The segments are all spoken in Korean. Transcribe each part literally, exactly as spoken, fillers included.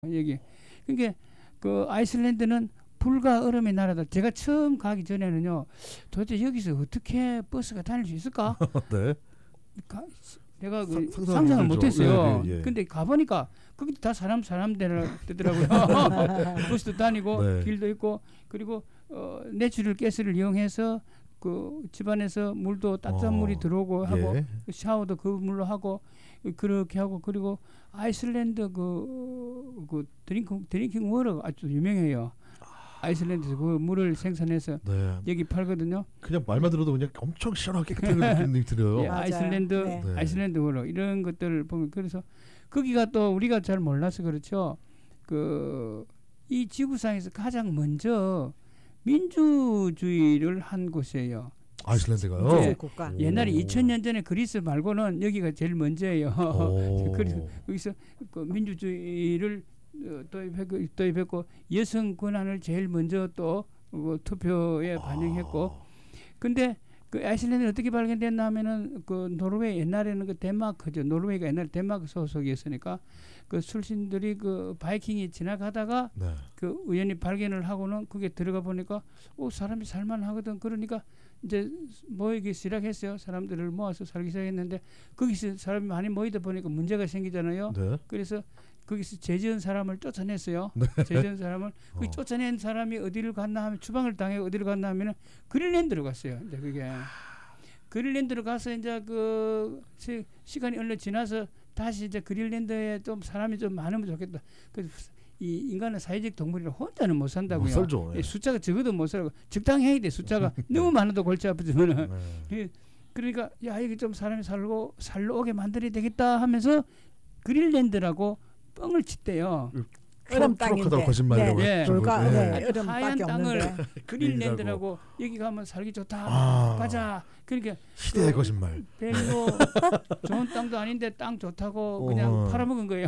여기. 그러니까 그 아이슬란드는 불과 얼음의 나라다. 제가 처음 가기 전에는요, 도대체 여기서 어떻게 버스가 다닐 수 있을까? 네. 가, 내가 그 상, 상상을 못했어요. 네, 네, 예. 근데 가보니까 거기 다 사람 사람 되더라고요. 버스도 다니고 네. 길도 있고, 그리고 어, 내추럴 가스를 이용해서 그 집안에서 물도 따뜻한 어, 물이 들어오고 하고, 예. 샤워도 그 물로 하고 그렇게 하고, 그리고 아이슬란드 그, 그 드링킹 드링킹 워터가 아주 유명해요. 아이슬란드에서 그 물을 생산해서 네. 여기 팔거든요. 그냥 말만 들어도 그냥 엄청 시원하게 깨끗한 느낌이 들어요. 예, 아이슬란드 네. 네. 아이슬란드 워터 이런 것들을 보면, 그래서 거기가 또 우리가 잘 몰라서 그렇죠. 그 이 지구상에서 가장 먼저 민주주의를 한 곳이에요. 아이슬란드가요. 네. 국가. 오. 옛날에 이천 년 전에 그리스 말고는 여기가 제일 먼저예요. 오. 그래서 여기서 그 민주주의를 어, 도입했고, 도입했고 여성 권한을 제일 먼저 또 어, 투표에 반영했고. 아. 근데 그 아이슬란드는 어떻게 발견됐나 하면은 그 노르웨이, 옛날에는 그 덴마크죠. 노르웨이가 옛날에 덴마크 소속이었으니까 그 출신들이 그 바이킹이 지나가다가 네. 그 우연히 발견을 하고는 그게 들어가 보니까 오, 사람이 살만하거든. 그러니까 이제 모이기 시작했어요. 사람들을 모아서 살기 시작했는데 거기서 사람이 많이 모이다 보니까 문제가 생기잖아요. 네. 그래서 거기서 죄지은 사람을 쫓아냈어요. 네. 죄지은 사람을 그 어. 쫓아낸 사람이 어디를 갔나 하면, 추방을 당해 어디를 갔나 하면은 그린랜드로 갔어요. 이제 그게 그린랜드로 가서 이제 그 시, 시간이 얼마 지나서 다시 이제 그린랜드에 좀 사람이 좀 많으면 좋겠다. 그래서 이 인간은 사회적 동물이라 혼자는 못 산다고요. 못 살죠. 예. 예, 숫자가 적어도 못 살고 적당해야 돼. 숫자가 너무 많아도 골치 아프지만은. 네. 예, 그러니까 야, 여기 좀 사람이 살고 살러 오게 만들어야 되겠다 하면서 그린랜드라고 뻥을 쳤대요. 얼음 땅인데. 트럭하다고 거짓말이라고 네. 했죠. 불과 네. 네. 아주 얼음밖에 하얀 땅을 없는데. 그린랜드라고 여기 가면 살기 좋다. 아. 가자. 그러니까 시대의 거짓말. 별로 좋은 땅도 아닌데 땅 좋다고 그냥 어. 팔아먹은 거예요.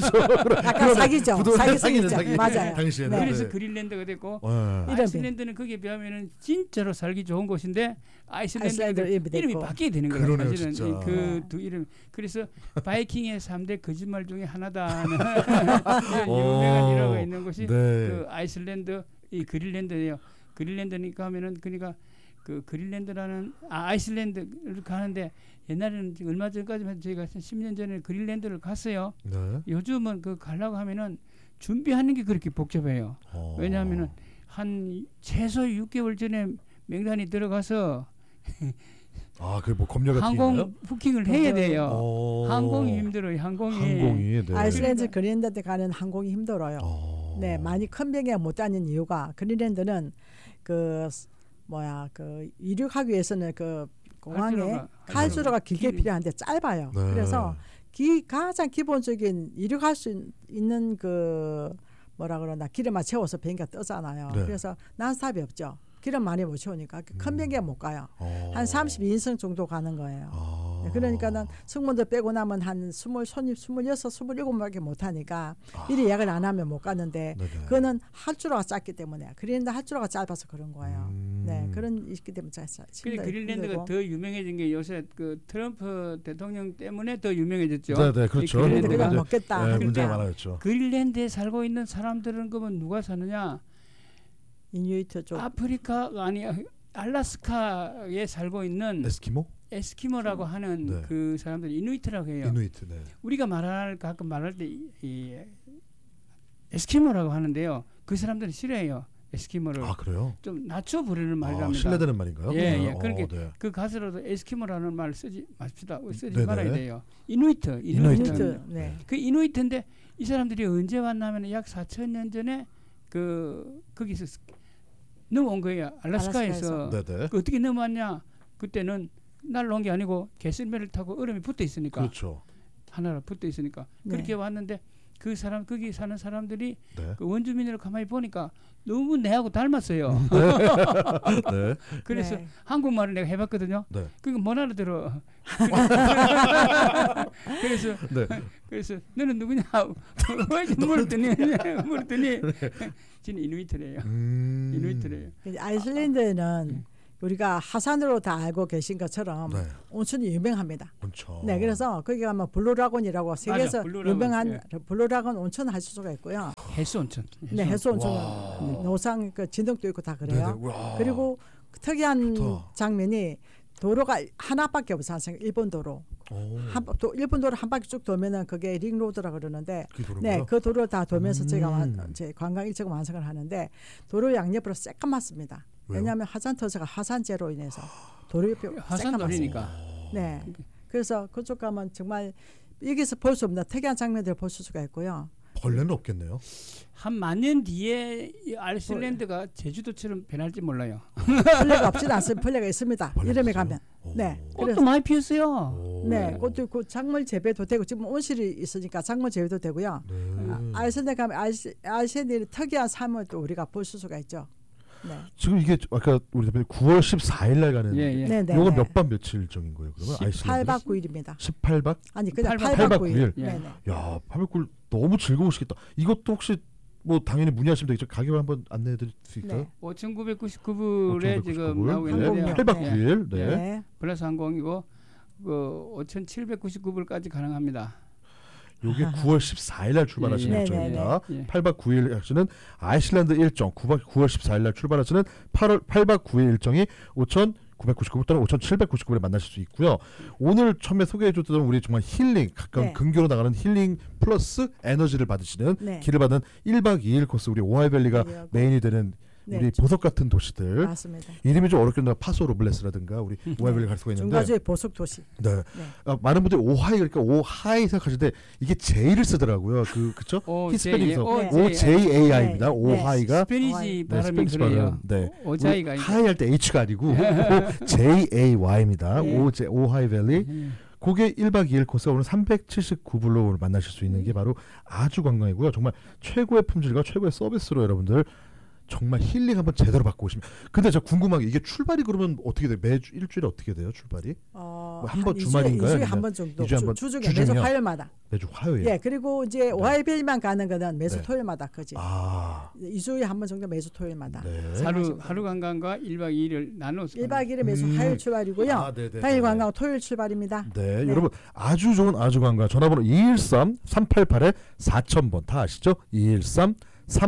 약간 사기죠. 부동산 사기 사기는 사기죠. 사기. 맞아요. 당시에는. 네. 그래서 네. 그린랜드가 됐고, 네. 이름 아이슬란드는 거기에 비하면은 진짜로 살기 좋은 곳인데 아이슬란드 아이슬란드 이름이 이름이 됐고. 바뀌게 되는 거예요. 그러네요, 사실은 진짜. 그 두 이름. 그래서 바이킹의 삼 대 거짓말 중에 하나다는 이런 유명한 일화가 있는 곳이 네. 그 아이슬란드, 이 그린랜드예요. 그린랜드니까 하면은 그러니까 그 그린랜드라는 아, 아이슬란드를 가는데, 옛날에는 지금 얼마 전까지만 저희가 한 십 년 전에 그린랜드를 갔어요. 네. 요즘은 그 가려고 하면은 준비하는 게 그렇게 복잡해요. 어. 왜냐하면은 한 최소 육 개월 전에 명단이 들어가서 아, 그 뭐 검열 같은 항공 게요? 부킹을 해야 돼요. 어. 항공이 힘들어요. 항공이. 항공이. 네. 아이슬란드 그린랜드 가는 항공이 힘들어요. 어. 네, 많이 큰 비행기가 못 다니는 이유가, 그린랜드는 그 뭐야 그 이륙하기 위해서는 그 공항에 활주로가- 활주로가 길게 길이- 필요한데 짧아요. 네. 그래서 기, 가장 기본적인 이륙할 수 있는 그 뭐라 그러나 기름만 채워서 비행기가 뜨잖아요. 네. 그래서 난스탑이 없죠. 기름 많이 못 채우니까 큰 음. 비행기가 못 가요. 어. 한 삼십이 인승 정도 가는 거예요. 아. 네, 그러니까는 승무원들 빼고 나면 한 스물 손님 스물여섯, 스물일곱밖에 못 하니까 아. 미리 예약을 안 하면 못 가는데, 네네. 그거는 활주로가 짧기 때문에, 그린랜드 활주로가 짧아서 그런 거예요. 음. 네, 그런 있기 때문에 잘 잘. 그래 그린랜드가 힘들고. 더 유명해진 게 요새 그 트럼프 대통령 때문에 더 유명해졌죠. 네, 네, 그렇죠. 이 그린랜드 그린랜드가. 그냥 먹겠다. 네, 문제가 그러니까 많아졌죠. 그린랜드에 살고 있는 사람들은 그러면 누가 사느냐? 이누이트 쪽. 아프리카가 아니 알라스카에 살고 있는 에스키모? 에스키모라고 하는 네. 그 사람들 이누이트라고 해요. 이누이트. 네. 우리가 말할 가끔 말할 때 이, 이 에스키모라고 하는데요. 그 사람들은 싫어해요. 에스키모를 아, 그래요? 좀 낮춰 부르는 말이랍니다. 아, 신뢰되는 말인가요? 예, 예. 어, 그렇게 네. 그 가수로도 에스키모라는 말을 쓰지 마십시다. 쓰지 네네. 말아야 돼요. 이누이트, 이누이트. 이누이트. 이누이트. 네. 그 이누이트인데 이 사람들이 언제 왔냐면 약 사천 년 전에 그 거기서 넘어온 거예요. 알라스카에서. 알라스카에서. 네네. 그 어떻게 넘어왔냐? 그때는 날로 온 게 아니고 개슬매를 타고 얼음이 붙어 있으니까. 그렇죠. 하나로 붙어 있으니까 네. 그렇게 왔는데, 그 사람 거기 사는 사람들이 네. 그 원주민을 가만히 보니까 너무 내하고 닮았어요. 네. 그래서 네. 한국말을 내가 해봤거든요. 네. 그거 못 알아들어. 그래서 네. 그래서 너는 누구냐? 물었더니 물었더니 지는 이누이트래요. 음. 이누이트래요. 아이슬란드는 우리가 하산으로 다 알고 계신 것처럼 네. 온천이 유명합니다. 온천. 네, 그래서 거기 가면 블루라곤이라고 세계에서 블루라곤, 유명한 예. 블루라곤 온천 하실 수가 있고요. 해수 온천. 네, 해수 온천 와. 노상 그 진흙도 있고 다 그래요. 네네. 와. 그리고 특이한 좋다. 장면이 도로가 하나밖에 없어요. 일본 도로. 오. 한, 또 일본 도로 한 바퀴 쭉 돌면은 그게 링로드라 그러는데, 그게 도로인가요? 네, 그 도로를 다 돌면서 음. 제가 완, 제 관광 일정을 완성을 하는데 도로 양옆으로 새까맣습니다. 왜요? 왜냐하면 화산터저가 화산재로 인해서 도로 옆에 화산 새까맣습니다. 돌이니까. 네, 그래서 그쪽 가면 정말 여기서 볼 수 없는 특이한 장면들을 볼 수가 있고요. 벌레는 없겠네요. 한 만 년 뒤에 이 아이슬란드가 제주도처럼 변할지 몰라요. 벌레가 없지는 않습니다. 벌레가 있습니다. 벌레가 이름에 있어요? 가면. 오. 네, 꽃도 그래서 많이 피었어요. 오. 네, 그것도 그 작물 재배도 되고 지금 온실이 있으니까 작물 재배도 되고요. 네. 아, 아이슬란드 가면 아이스, 아이슬란드의 특이한 삶을 또 우리가 볼 수가 있죠. 네, 지금 이게 아까 우리 대표님 구월 십사일 날 가는 예, 예. 네, 네. 요건 네. 몇 밤 며칠 일정인 거예요? 그러면 팔 아이슬란드 박 구 일입니다. 십팔 박? 아니 그냥 팔 박 팔 박 구 구 일. 일. 예. 네, 네. 야, 팔 박 구 일 너무 즐거우시겠다. 이것도 혹시 뭐 당연히 문의하시면 되겠죠. 가격을 한번 안내해 드릴 수 있을까요? 네. 오천구백구십구 불에 지금 불. 나오고 네. 있는데요. 항공료. 팔 박 네. 구 일. 네. 네. 플러스 항공이고 그 오천칠백구십구 불까지 가능합니다. 요게 구월 십사일 날 출발하시는 예, 예. 일정입니다. 네, 네, 네. 팔 박 구 일 하시는 아이슬란드 일정 구월 십사일 날 출발하시는 팔월 팔 박 구 일 일정이 오천구백구십구 불 또는 오천칠백구십구 불에 만나실 수 있고요. 오늘 처음에 소개해줬던 우리 정말 힐링 가까운 네. 근교로 나가는 힐링 플러스 에너지를 받으시는 네. 길을 받은 일 박 이 일 코스 우리 오하이밸리가 네. 메인이 되는 네. 우리 보석 같은 도시들 맞습니다. 이름이 좀 어렵긴 한데 파소 로블레스라든가 우리 오하이밸리 갈 수가 있는데 중가주의 보석 도시. 네. 네. 아, 많은 분들이 오하이 그러니까 오하이 생각하시는데 이게 J를 쓰더라고요. 그 그쵸? 오, 히스패닉에서 네. 오 제이 에이 아이입니다. 네. 오하이가 스페니시 오하이. 발음이 스페니시 그래요. 발음. 네. 오자이가 우리 하이 할 때 H가 아니고 오 제이 에이 와이입니다. 네. 오 제 오하이밸리. 음. 그게 일 박 이 일 코스가 오늘 삼백칠십구 불로 오늘 만나실 수 있는 게 바로 아주 관광이고요. 정말 최고의 품질과 최고의 서비스로 여러분들 정말 힐링 한번 제대로 받고 오시면. 근데 저 궁금한 게 이게 출발이 그러면 어떻게 돼요? 매주 일주일에 어떻게 돼요? 출발이? 어, 뭐한번 한 이 주말인가요? 주에 아니면 한 번 정도. 이 주에 한 주, 번? 주중에 주중이요? 매주 화요일마다. 매주 화요일. 예, 그리고 이제 오하이밸리만 가는 거는 매주 네. 토요일마다 그지. 아. 이 주에 한 번 정도 매주 토요일마다. 네. 하루 하루 관광과 일 박 이 일을 나눠서 일 박 이 일에 매주 음. 화요일 출발이고요. 아, 네네. 당일 관광 토요일 출발입니다. 네, 네. 여러분 아주 좋은 아주 관광 전화번호 이일삼 삼팔팔 사천 번 다 아시죠? 이일삼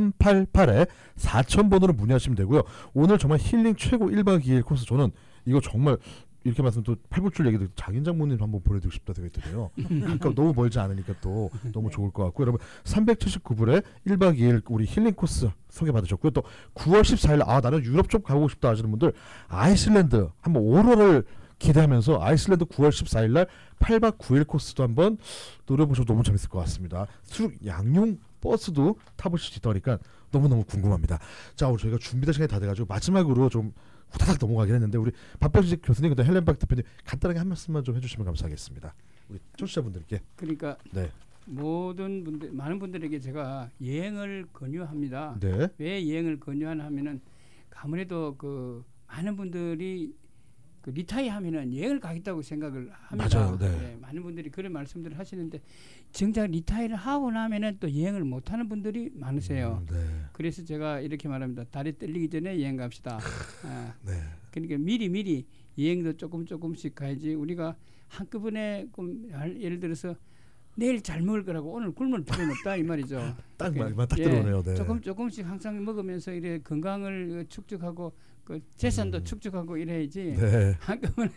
삼팔팔 사천 번으로 문의하시면 되고요. 오늘 정말 힐링 최고 일 박 이 일 코스 저는 이거 정말 이렇게 말씀 또 팔불출 얘기도 장인 장모님 한번 보내드리고 싶다 생각이 드네요. 아까 너무 멀지 않으니까 또 너무 좋을 것 같고 여러분 삼백칠십구 불에 일 박 이 일 우리 힐링 코스 소개받으셨고요. 또 구월 십사일 아 나는 유럽 좀 가보고 싶다 하시는 분들 아이슬란드 한번 오로라를 기대하면서 아이슬란드 구월 십사일 날 팔 박 구 일 코스도 한번 노려보셔도 너무 재밌을 것 같습니다. 수륙 양용 버스도 타보실 수 있다니까 너무너무 궁금합니다. 자 오늘 저희가 준비된 시간이 다 돼가지고 마지막으로 좀 후다닥 넘어가긴 했는데 우리 박병식 교수님 그다음 헬렌박 대표님 간단하게 한 말씀만 좀 해주시면 감사하겠습니다. 우리 청취자분들께. 그러니까 네. 모든 분들 많은 분들에게 제가 여행을 권유합니다. 네. 왜 여행을 권유하냐 하면은 아무래도 그 많은 분들이 그 리타이 하면은 여행을 가겠다고 생각을 합니다. 맞아요. 네. 네, 많은 분들이 그런 말씀들을 하시는데 정작 리타이를 하고 나면은 또 여행을 못 하는 분들이 많으세요. 음, 네. 그래서 제가 이렇게 말합니다. 다리 떨리기 전에 여행 갑시다. 아, 네. 그러니까 미리 미리 여행도 조금 조금씩 가야지 우리가 한꺼번에 좀 예를 들어서 내일 잘 먹을 거라고 오늘 굶을 필요는 없다 이 말이죠. 딱 그, 말만 딱 예, 들어오네요. 네. 조금 조금씩 항상 먹으면서 이래 건강을 축적하고 그 재산도 음. 축적하고 이래야지 네. 한꺼번에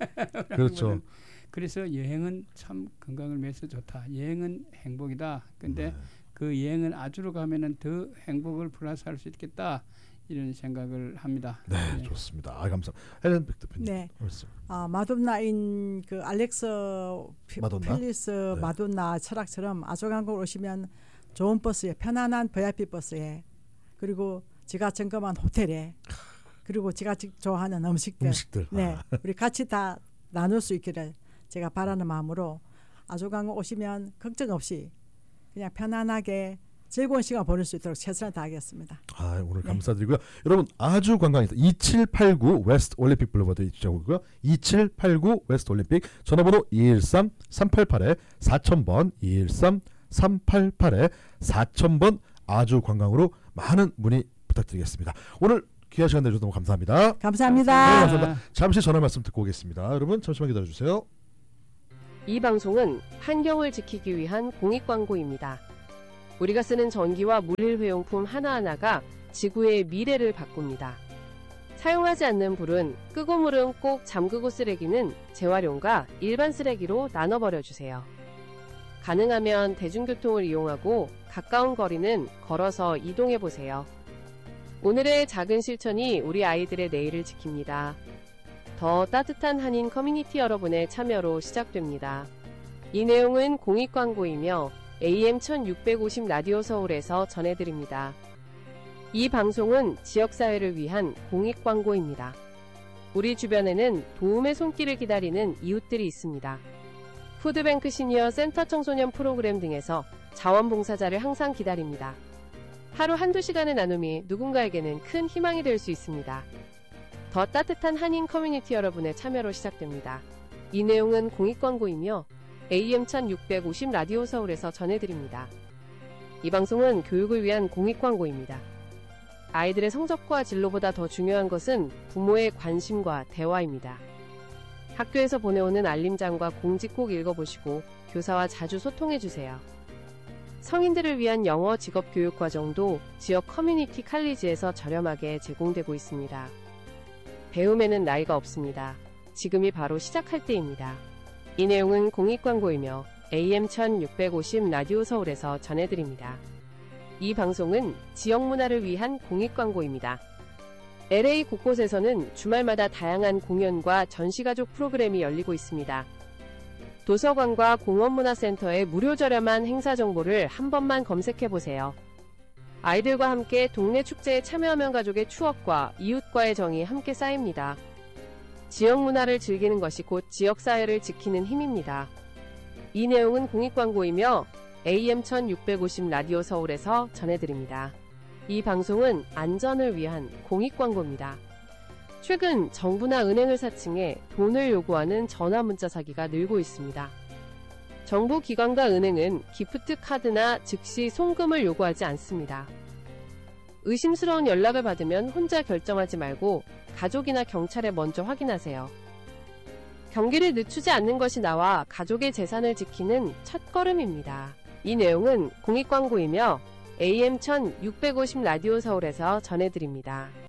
그렇죠. 그래서 여행은 참 건강을 위해서 좋다. 여행은 행복이다. 근데 네. 그 여행은 아주로 가면은 더 행복을 플러스할 수 있겠다. 이런 생각을 합니다. 네, 네. 좋습니다. 아 감사. 헬렌 백 대표님. 네. 말씀. 아, 마돈나인 그 알렉스 피, 마돈나? 필리스 네. 마돈나 철학처럼 아주관광 오시면 좋은 버스에 편안한 브이아이피 버스에 그리고 제가 점검한 호텔에 그리고 제가 직 좋아하는 음식들, 음식들. 네, 아. 우리 같이 다 나눌 수 있기를 제가 바라는 마음으로 아주관광 오시면 걱정 없이 그냥 편안하게 즐거운 시간 보낼 수 있도록 최선을 다하겠습니다. 아, 오늘 네. 감사드리고요. 여러분 아주 관광에서 이칠팔구 웨스트 올림픽 블루버드 이쪽이고요. 이칠팔구 웨스트 올림픽 전화번호 이일삼 삼팔팔 사천 번 이일삼 삼팔팔 사천 번 아주 관광으로 많은 문의 부탁드리겠습니다. 오늘 귀한 시간 내주셔서 너무 감사합니다. 감사합니다. 네, 감사합니다. 잠시 전화 말씀 듣고 오겠습니다. 여러분 잠시만 기다려주세요. 이 방송은 환경을 지키기 위한 공익광고입니다. 우리가 쓰는 전기와 물일회용품 하나하나가 지구의 미래를 바꿉니다. 사용하지 않는 불은 끄고 물은 꼭 잠그고 쓰레기는 재활용과 일반 쓰레기로 나눠버려주세요. 가능하면 대중교통을 이용하고 가까운 거리는 걸어서 이동해보세요. 오늘의 작은 실천이 우리 아이들의 내일을 지킵니다. 더 따뜻한 한인 커뮤니티 여러분의 참여로 시작됩니다. 이 내용은 공익광고이며 에이엠 천육백오십 라디오 서울에서 전해드립니다. 이 방송은 지역사회를 위한 공익광고입니다. 우리 주변에는 도움의 손길을 기다리는 이웃들이 있습니다. 푸드뱅크 시니어 센터 청소년 프로그램 등에서 자원봉사자를 항상 기다립니다. 하루 한두 시간의 나눔이 누군가에게는 큰 희망이 될 수 있습니다. 더 따뜻한 한인 커뮤니티 여러분의 참여로 시작됩니다. 이 내용은 공익광고이며 에이엠 천육백오십 라디오 서울에서 전해드립니다. 이 방송은 교육을 위한 공익광고입니다. 아이들의 성적과 진로보다 더 중요한 것은 부모의 관심과 대화입니다. 학교에서 보내오는 알림장과 공지 꼭 읽어보시고 교사와 자주 소통해주세요. 성인들을 위한 영어 직업교육 과정도 지역 커뮤니티 칼리지에서 저렴하게 제공되고 있습니다. 배움에는 나이가 없습니다. 지금이 바로 시작할 때입니다. 이 내용은 공익광고이며 에이엠 천육백오십 라디오 서울에서 전해드립니다. 이 방송은 지역 문화를 위한 공익광고입니다. 엘에이 곳곳에서는 주말마다 다양한 공연과 전시가족 프로그램이 열리고 있습니다. 도서관과 공원문화센터의 무료 저렴한 행사 정보를 한 번만 검색해보세요. 아이들과 함께 동네 축제에 참여하면 가족의 추억과 이웃과의 정이 함께 쌓입니다. 지역 문화를 즐기는 것이 곧 지역사회를 지키는 힘입니다. 이 내용은 공익광고이며 에이엠 천육백오십 라디오 서울에서 전해드립니다. 이 방송은 안전을 위한 공익광고입니다. 최근 정부나 은행을 사칭해 돈을 요구하는 전화문자 사기가 늘고 있습니다. 정부 기관과 은행은 기프트 카드나 즉시 송금을 요구하지 않습니다. 의심스러운 연락을 받으면 혼자 결정하지 말고 가족이나 경찰에 먼저 확인하세요. 경기를 늦추지 않는 것이 나와 가족의 재산을 지키는 첫걸음입니다. 이 내용은 공익광고이며 에이엠 천육백오십 라디오 서울에서 전해드립니다.